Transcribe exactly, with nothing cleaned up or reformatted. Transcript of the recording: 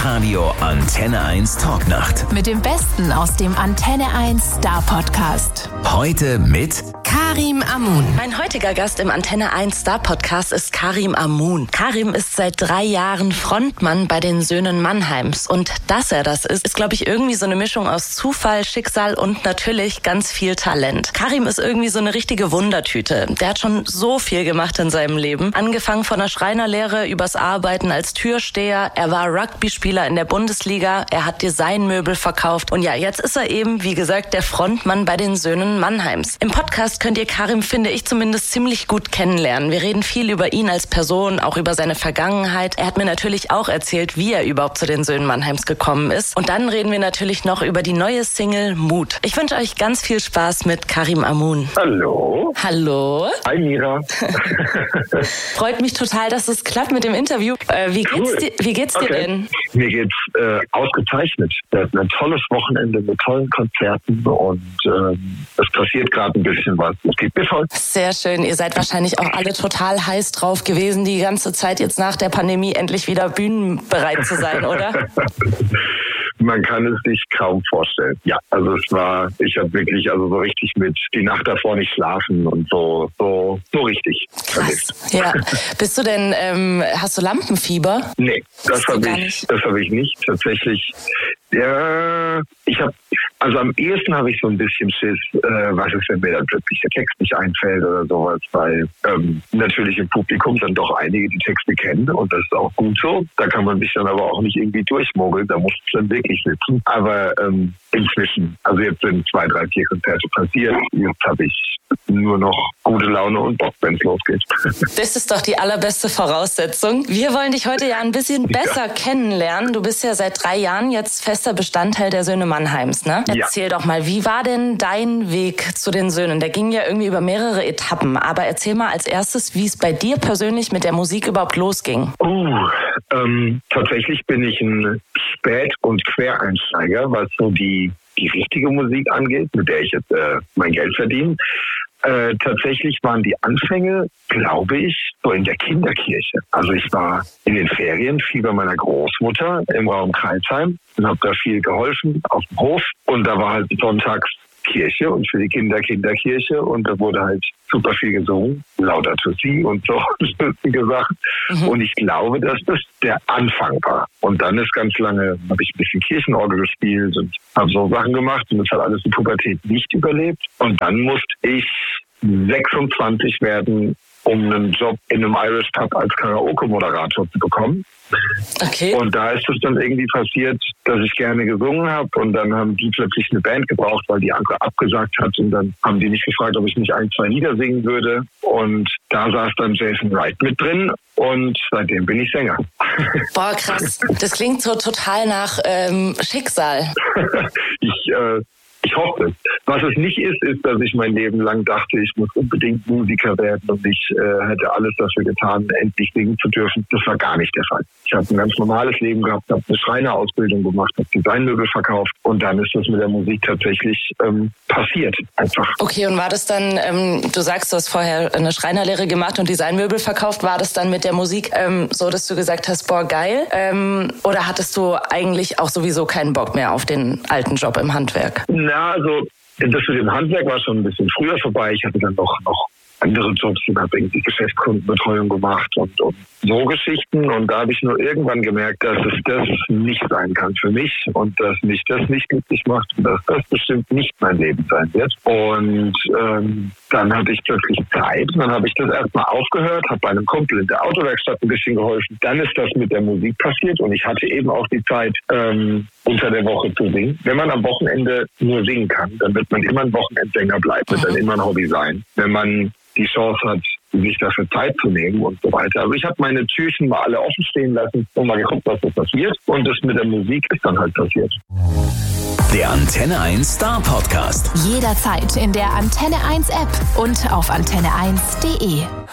Live-Radio Antenne eins Talknacht. Mit dem Besten aus dem Antenne eins Star Podcast. Heute mit Karim Amoun. Mein heutiger Gast im Antenne eins Star Podcast ist Karim Amoun. Karim ist seit drei Jahren Frontmann bei den Söhnen Mannheims. Und dass er das ist, ist, glaube ich, irgendwie so eine Mischung aus Zufall, Schicksal und natürlich ganz viel Talent. Karim ist irgendwie so eine richtige Wundertüte. Der hat schon so viel gemacht in seinem Leben. Angefangen von der Schreinerlehre übers Arbeiten als Türsteher. Er war Rugby-Spieler in der Bundesliga. Er hat Designmöbel verkauft. Und ja, jetzt ist er eben, wie gesagt, der Frontmann bei den Söhnen Mannheims. Im Podcast könnt ihr Karim, finde ich zumindest, ziemlich gut kennenlernen. Wir reden viel über ihn als Person, auch über seine Vergangenheit. Er hat mir natürlich auch erzählt, wie er überhaupt zu den Söhnen Mannheims gekommen ist. Und dann reden wir natürlich noch über die neue Single Mut. Ich wünsche euch ganz viel Spaß mit Karim Amoun. Hallo. Hallo. Hi Mira. Freut mich total, dass es klappt mit dem Interview. Äh, wie geht's Cool. dir, wie geht's dir Okay. denn? Mir geht's äh, ausgezeichnet. Wir hatten ein tolles Wochenende mit tollen Konzerten und ähm, es passiert gerade ein bisschen was. Es geht bis heute. Sehr schön. Ihr seid wahrscheinlich auch alle total heiß drauf gewesen, die ganze Zeit jetzt nach der Pandemie endlich wieder bühnenbereit zu sein, oder? Man kann es sich kaum vorstellen. Ja, also es war, ich habe wirklich also so richtig mit die Nacht davor nicht schlafen und so so so richtig vermisst. Krass. Ja. Bist du denn, ähm, hast du Lampenfieber? Nee, das Hast du habe gar ich, nicht? das habe ich nicht. Tatsächlich, ja, ich habe, also am ehesten habe ich so ein bisschen Schiss, äh, was ist, wenn mir dann plötzlich der Text nicht einfällt oder sowas, weil ähm, natürlich im Publikum dann doch einige die Texte kennen und das ist auch gut so. Da kann man sich dann aber auch nicht irgendwie durchmogeln, da muss es dann wirklich sitzen. Aber ähm, inzwischen, also jetzt sind zwei, drei, vier Konzerte passiert, jetzt habe ich nur noch gute Laune und Bock, wenn es losgeht. Das ist doch die allerbeste Voraussetzung. Wir wollen dich heute ja ein bisschen besser kennenlernen. Du bist ja seit drei Jahren jetzt fester Bestandteil der Söhne Mannheims, ne? Ja. Erzähl doch mal, wie war denn dein Weg zu den Söhnen? Der ging ja irgendwie über mehrere Etappen. Aber erzähl mal als erstes, wie es bei dir persönlich mit der Musik überhaupt losging. Uh, ähm, tatsächlich bin ich ein Spät- und Quereinsteiger, was so die, die richtige Musik angeht, mit der ich jetzt äh, mein Geld verdiene. Äh, tatsächlich waren die Anfänge, glaube ich, so in der Kinderkirche. Also ich war in den Ferien viel bei meiner Großmutter im Raum Kreisheim und habe da viel geholfen auf dem Hof. Und da war halt sonntags Kirche und für die Kinder Kinderkirche und da wurde halt super viel gesungen, Laudato Si und so lustige Sachen. Mhm. Und ich glaube, dass das der Anfang war. Und dann ist ganz lange, habe ich ein bisschen Kirchenorgel gespielt und habe so Sachen gemacht und das hat alles die Pubertät nicht überlebt. Und dann musste ich sechsundzwanzig werden, um einen Job in einem Irish Pub als Karaoke-Moderator zu bekommen. Okay. Und da ist es dann irgendwie passiert, dass ich gerne gesungen habe und dann haben die plötzlich eine Band gebraucht, weil die andere abgesagt hat und dann haben die mich gefragt, ob ich nicht ein, zwei Lieder singen würde und da saß dann Jason Wright mit drin und seitdem bin ich Sänger. Boah, krass. Das klingt so total nach ähm, Schicksal. ich äh, Ich hoffe es. Was es nicht ist, ist, dass ich mein Leben lang dachte, ich muss unbedingt Musiker werden und ich äh, hätte alles dafür getan, endlich singen zu dürfen. Das war gar nicht der Fall. Ich habe ein ganz normales Leben gehabt, habe eine Schreinerausbildung gemacht, habe Designmöbel verkauft und dann ist das mit der Musik tatsächlich ähm, passiert. Einfach. Okay, und war das dann, ähm, du sagst, du hast vorher eine Schreinerlehre gemacht und Designmöbel verkauft, war das dann mit der Musik ähm, so, dass du gesagt hast, boah, geil? Ähm, oder hattest du eigentlich auch sowieso keinen Bock mehr auf den alten Job im Handwerk? Na, also das mit dem Handwerk war schon ein bisschen früher vorbei. Ich hatte dann noch, noch andere Jobs und habe irgendwie Geschäftskundenbetreuung gemacht und, und so Geschichten. Und da habe ich nur irgendwann gemerkt, dass es das nicht sein kann für mich und dass mich das nicht glücklich macht und dass das bestimmt nicht mein Leben sein wird. Und ähm, dann hatte ich plötzlich Zeit und dann habe ich das erstmal aufgehört, habe bei einem Kumpel in der Autowerkstatt ein bisschen geholfen. Dann ist das mit der Musik passiert und ich hatte eben auch die Zeit, ähm, unter der Woche zu singen. Wenn man am Wochenende nur singen kann, dann wird man immer ein Wochenendsänger bleiben, wird dann immer ein Hobby sein. Wenn man die Chance hat, sich dafür Zeit zu nehmen und so weiter. Also ich habe meine Türchen mal alle offen stehen lassen und mal geguckt, was so passiert. Und das mit der Musik ist dann halt passiert. Der Antenne eins Star Podcast. Jederzeit in der Antenne eins App und auf antenne eins punkt de.